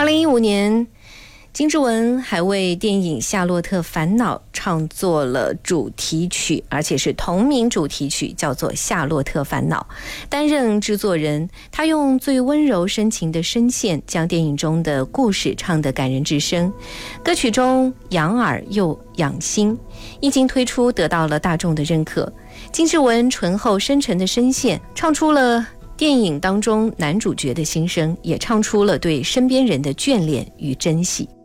2015年，金志文还为电影《夏洛特烦恼》创作了主题曲，而且是同名主题曲，叫做《夏洛特烦恼》。担任制作人，他用最温柔深情的声线，将电影中的故事唱得感人至深。歌曲中养耳又养心，一经推出，得到了大众的认可。金志文醇厚深沉的声线，唱出了电影当中男主角的心声，也唱出了对身边人的眷恋与珍惜。